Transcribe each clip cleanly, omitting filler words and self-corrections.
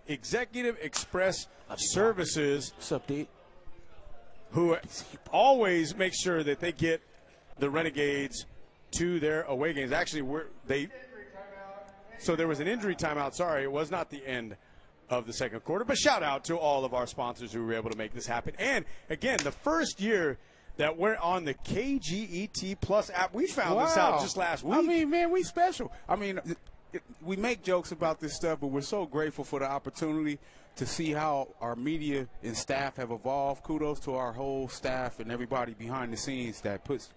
Executive Express Services. What's up, D? Who always make sure that they get the Renegades to their away games. Actually, so there was an injury timeout. Sorry, it was not the end of the second quarter. But shout out to all of our sponsors who were able to make this happen. And, again, the first year that we're on the KGET Plus app. We found this out just last week. I mean, man, we special. I mean, we make jokes about this stuff, but we're so grateful for the opportunity to see how our media and staff have evolved. Kudos to our whole staff and everybody behind the scenes that puts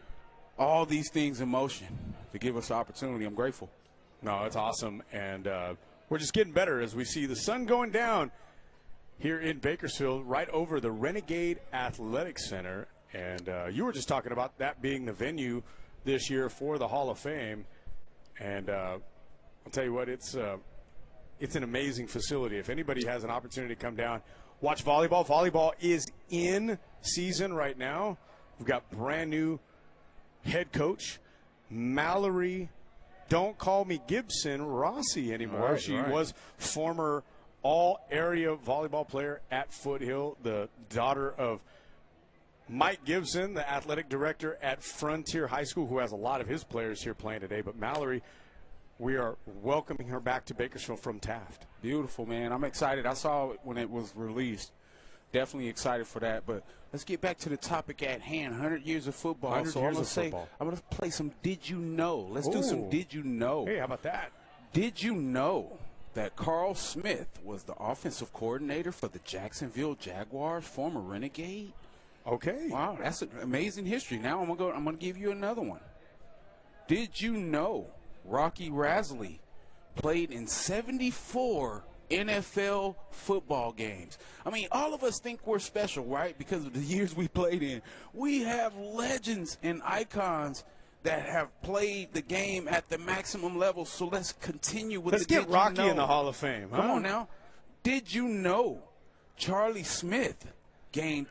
all these things in motion to give us the opportunity. I'm grateful. No, it's awesome. And we're just getting better as we see the sun going down here in Bakersfield right over the Renegade Athletic Center. And you were just talking about that being the venue this year for the Hall of Fame. And I'll tell you what, it's an amazing facility. If anybody has an opportunity to come down, watch volleyball. Volleyball is in season right now. We've got brand new head coach, Mallory, don't call me Gibson Rossi anymore. She was former all-area volleyball player at Foothill, the daughter of Mike Gibson, the athletic director at Frontier High School, who has a lot of his players here playing today. But Mallory, we are welcoming her back to Bakersfield from Taft. Beautiful, man. I'm excited. I saw it when it was released. Definitely excited for that. But let's get back to the topic at hand, 100 years of football. I'm going to play some Did You Know. Let's do some Did You Know. Hey, how about that? Did you know that Carl Smith was the offensive coordinator for the Jacksonville Jaguars, former Renegade? Okay. Wow, that's an amazing history. Now I'm going to give you another one. Did you know Rocky Rasley played in 74 NFL football games? I mean, all of us think we're special, right? Because of the years we played in. We have legends and icons that have played the game at the maximum level. So let's continue with Let's get Rocky in the Hall of Fame. Huh? Come on now. Did you know Charlie Smith gained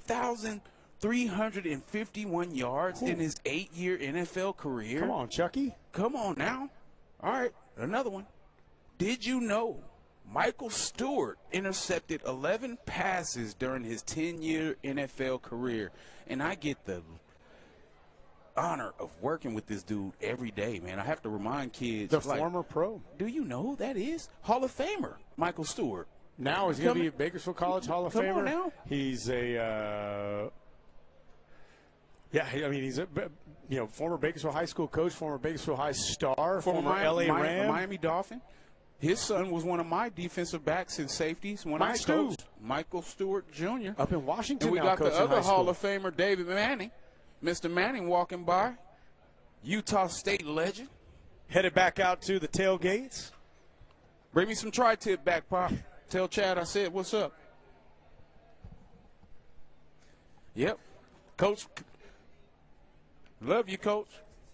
3,351 yards in his 8-year NFL career? Come on, Chucky. Come on now. All right, another one. Did you know Michael Stewart intercepted 11 passes during his 10-year NFL career? And I get the honor of working with this dude every day, man. I have to remind kids. The former pro. Do you know who that is? Hall of Famer, Michael Stewart. Now is he going to be a Bakersfield College Hall of Famer? Come on now. He's a he's a former Bakersfield High School coach, former Bakersfield High star, former LA Ram, Miami Dolphin. His son was one of my defensive backs and safeties when I coached. Michael Stewart Jr. up in Washington. And we got the other Hall of Famer, David Manning. Mr. Manning walking by, Utah State legend. Headed back out to the tailgates. Bring me some tri-tip back, Pop. Tell Chad I said, what's up? Yep. Coach. Love you, Coach.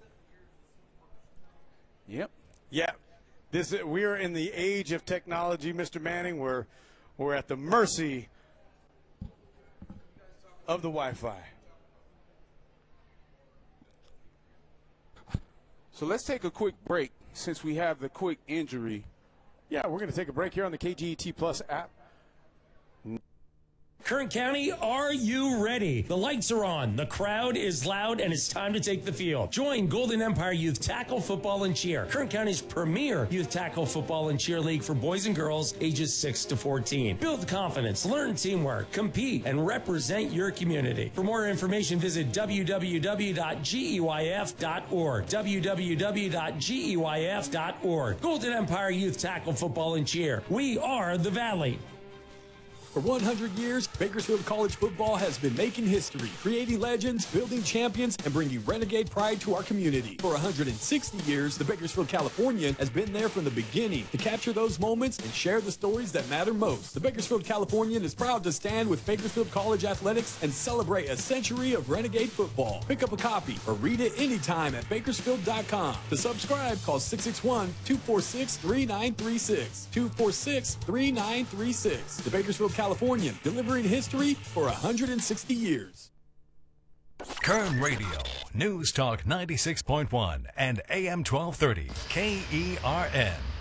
Yep. Yeah. We're in the age of technology, Mr. Manning. We're at the mercy of the Wi-Fi. So let's take a quick break since we have the quick injury. Yeah, we're going to take a break here on the KGET Plus app. Kern County, are you ready? The lights are on, the crowd is loud, and it's time to take the field. Join Golden Empire Youth Tackle Football and Cheer, Kern County's premier youth tackle football and cheer league for boys and girls ages 6 to 14. Build confidence, learn teamwork, compete, and represent your community. For more information, visit www.geyf.org, www.geyf.org. Golden Empire Youth Tackle Football and Cheer. We are the Valley. For 100 years, Bakersfield College football has been making history, creating legends, building champions, and bringing Renegade pride to our community. For 160 years, the Bakersfield Californian has been there from the beginning to capture those moments and share the stories that matter most. The Bakersfield Californian is proud to stand with Bakersfield College Athletics and celebrate a century of Renegade football. Pick up a copy or read it anytime at Bakersfield.com. To subscribe, call 661-246-3936. 246-3936. The Bakersfield Californian, delivering history for 160 years. Kern Radio, News Talk 96.1 and AM 1230, KERN.